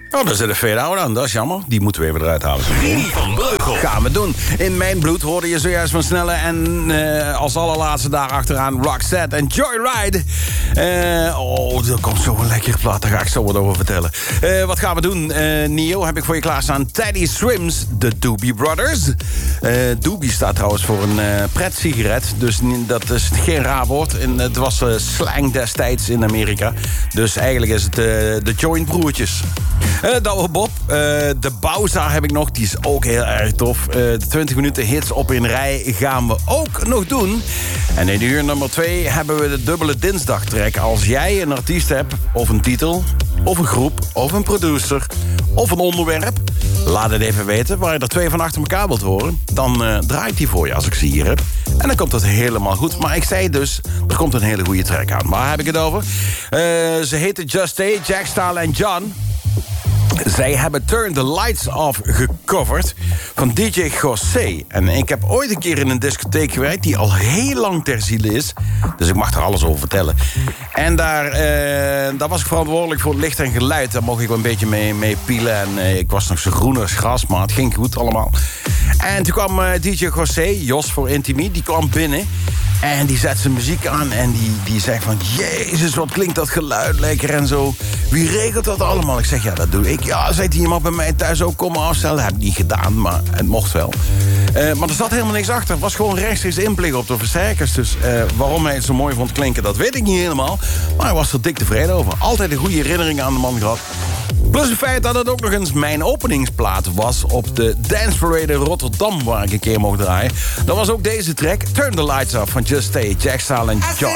Oh, daar zit een fade-out aan, dat is jammer. Die moeten we even eruit halen. Rini van Breugel. Gaan we doen. In Mijn Bloed hoorde je zojuist van Snelle. En als allerlaatste daar achteraan Roxette en Joyride. Er komt zo'n lekker plat. Daar ga ik zo wat over vertellen. Wat gaan we doen? Nio, heb ik voor je klaarstaan. Teddy Swims, de Doobie Brothers. Doobie staat trouwens voor een pret-sigaret. Dus dat is geen raar woord. En het was slang destijds in Amerika. Dus eigenlijk is het de joint-broertjes. Douwe Bob. De Bowza heb ik nog. Die is ook heel erg tof. De 20 minuten hits op in rij gaan we ook nog doen. En in uur nummer 2 hebben we de dubbele dinsdagtrack. Als jij een artiest hebt, of een titel, of een groep, of een producer, of een onderwerp, laat het even weten waar je er 2 van achter elkaar wilt horen. Dan draai ik die voor je als ik ze hier heb. En dan komt het helemaal goed. Maar ik zei dus, er komt een hele goede track aan. Waar heb ik het over? Ze heten Just A, Jack Style en John. Zij hebben Turn the Lights Off gecoverd van DJ José. En ik heb ooit een keer in een discotheek gewerkt die al heel lang ter ziele is. Dus ik mag er alles over vertellen. En daar was ik verantwoordelijk voor het licht en geluid. Daar mocht ik wel een beetje mee pielen. En ik was nog zo groen als gras, maar het ging goed allemaal. En toen kwam DJ José, Jos voor Intimie, die kwam binnen. En die zet zijn muziek aan en die zegt van... Jezus, wat klinkt dat geluid lekker en zo. Wie regelt dat allemaal? Ik zeg, ja, dat doe ik. Ja, zegt hij, je mag bij mij thuis ook komen afstellen. Dat heb ik niet gedaan, maar het mocht wel. Maar er zat helemaal niks achter. Het was gewoon rechtstreeks inplig op de versterkers. Dus waarom hij het zo mooi vond klinken, dat weet ik niet helemaal. Maar hij was er dik tevreden over. Altijd een goede herinnering aan de man gehad. Plus het feit dat het ook nog eens mijn openingsplaat was... op de Dance Parade in Rotterdam, waar ik een keer mocht draaien. Dat was ook deze track, Turn the Lights Off van Just Stay, Jack Style en John.